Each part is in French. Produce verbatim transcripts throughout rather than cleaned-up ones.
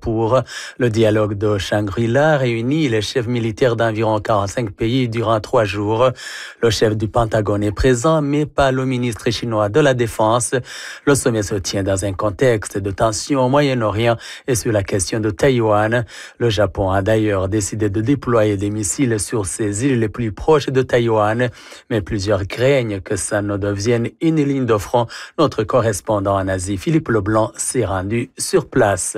Singapour. Le dialogue de Shangri-La réunit les chefs militaires d'environ quarante-cinq pays durant trois jours. Le chef du Pentagone est présent, mais pas le ministre chinois de la Défense. Le sommet se tient dans un contexte de tension au Moyen-Orient et sur la question de Taïwan. Le Japon a d'ailleurs décidé de déployer des missiles sur ses îles les plus proches de Taïwan, mais plusieurs craignent que ça ne devienne une ligne de front. Notre correspondant en Asie, Philippe Leblanc, s'est rendu sur place.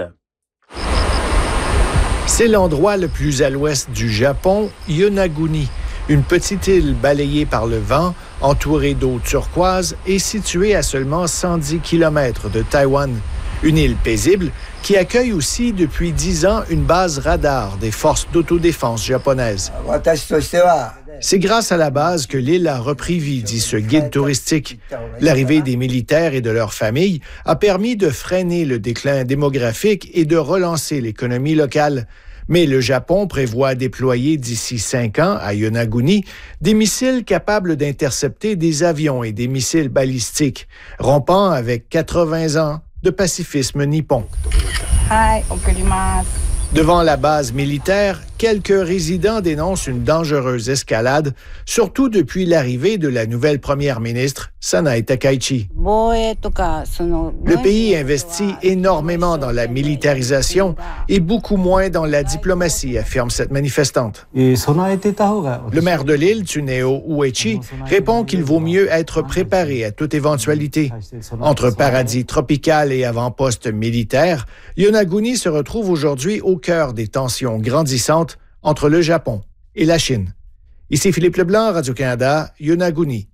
C'est l'endroit le plus à l'ouest du Japon, Yonaguni, une petite île balayée par le vent, entourée d'eau turquoise et située à seulement cent dix kilomètres de Taïwan. Une île paisible qui accueille aussi depuis dix ans une base radar des forces d'autodéfense japonaises. C'est grâce à la base que l'île a repris vie, dit ce guide touristique. L'arrivée des militaires et de leurs familles a permis de freiner le déclin démographique et de relancer l'économie locale. Mais le Japon prévoit déployer d'ici cinq ans à Yonaguni des missiles capables d'intercepter des avions et des missiles balistiques, rompant avec quatre-vingts ans de pacifisme nippon. Devant la base militaire, quelques résidents dénoncent une dangereuse escalade, surtout depuis l'arrivée de la nouvelle première ministre, Sanae Takaichi. Le pays investit énormément dans la militarisation et beaucoup moins dans la diplomatie, affirme cette manifestante. Le maire de l'île, Tsuneo Uechi, répond qu'il vaut mieux être préparé à toute éventualité. Entre paradis tropical et avant-poste militaire, Yonaguni se retrouve aujourd'hui au cœur des tensions grandissantes entre le Japon et la Chine. Ici Philippe Leblanc, Radio-Canada, Yonaguni.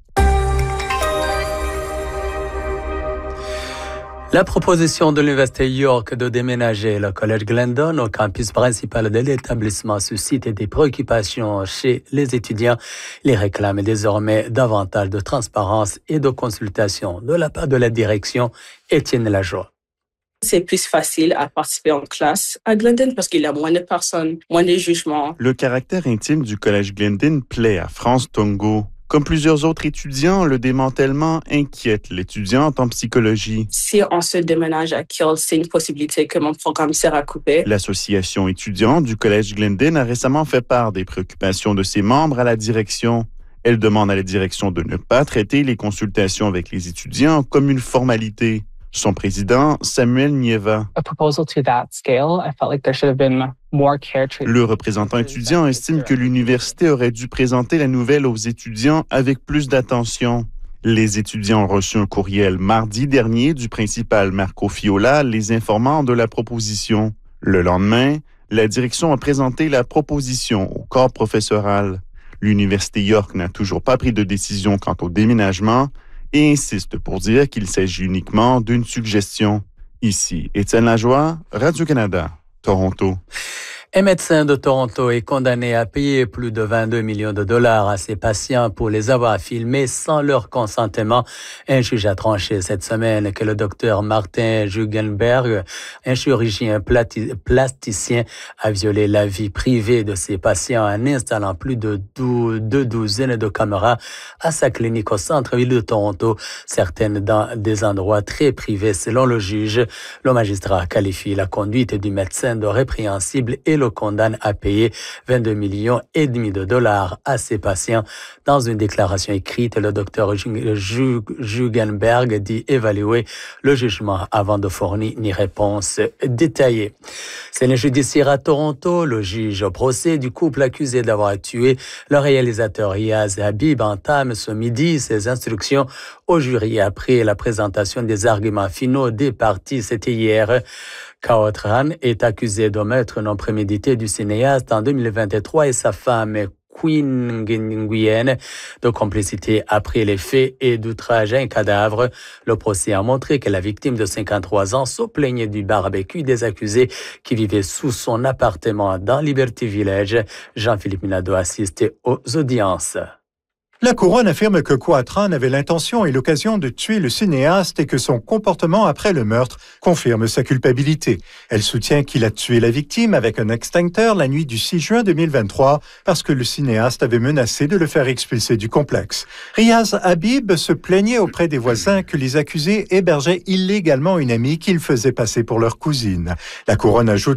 La proposition de l'Université York de déménager le Collège Glendon au campus principal de l'établissement suscite des préoccupations chez les étudiants. Ils réclament désormais davantage de transparence et de consultation de la part de la direction. Étienne Lajoie. C'est plus facile à participer en classe à Glendon parce qu'il y a moins de personnes, moins de jugements. Le caractère intime du Collège Glendon plaît à France Tongo. Comme plusieurs autres étudiants, le démantèlement inquiète l'étudiante en psychologie. Si on se déménage à Kiel, c'est une possibilité que mon programme sera coupé. L'association étudiante du Collège Glendon a récemment fait part des préoccupations de ses membres à la direction. Elle demande à la direction de ne pas traiter les consultations avec les étudiants comme une formalité. Son président, Samuel Nieva. Le représentant étudiant estime que l'université aurait dû présenter la nouvelle aux étudiants avec plus d'attention. Les étudiants ont reçu un courriel mardi dernier du principal Marco Fiola les informant de la proposition. Le lendemain, la direction a présenté la proposition au corps professoral. L'Université York n'a toujours pas pris de décision quant au déménagement et insiste pour dire qu'il s'agit uniquement d'une suggestion. Ici, Étienne Lajoie, Radio-Canada, Toronto. Un médecin de Toronto est condamné à payer plus de vingt-deux millions de dollars à ses patients pour les avoir filmés sans leur consentement. Un juge a tranché cette semaine que le docteur Martin Jugenberg, un chirurgien plati- plasticien, a violé la vie privée de ses patients en installant plus de dou- deux douzaines de caméras à sa clinique au centre-ville de Toronto, certaines dans des endroits très privés selon le juge. Le magistrat qualifie la conduite du médecin de répréhensible et le condamne à payer vingt-deux millions et demi de dollars à ses patients. Dans une déclaration écrite, le docteur Jugenberg dit évaluer le jugement avant de fournir une réponse détaillée. C'est le judiciaire à Toronto. Le juge au procès du couple accusé d'avoir tué le réalisateur Riaz Habib entame ce midi ses instructions au jury après la présentation des arguments finaux des parties. C'était hier. Kao Tran est accusé de meurtre non prémédité du cinéaste en deux mille vingt-trois et sa femme Queen Nguyen de complicité après les faits et d'outrage à un cadavre. Le procès a montré que la victime de cinquante-trois ans se plaignait du barbecue des accusés qui vivaient sous son appartement dans Liberty Village. Jean-Philippe Minado assistait aux audiences. La couronne affirme que Quatran avait l'intention et l'occasion de tuer le cinéaste et que son comportement après le meurtre confirme sa culpabilité. Elle soutient qu'il a tué la victime avec un extincteur la nuit du six juin deux mille vingt-trois parce que le cinéaste avait menacé de le faire expulser du complexe. Riaz Habib se plaignait auprès des voisins que les accusés hébergeaient illégalement une amie qu'ils faisaient passer pour leur cousine. La couronne ajoute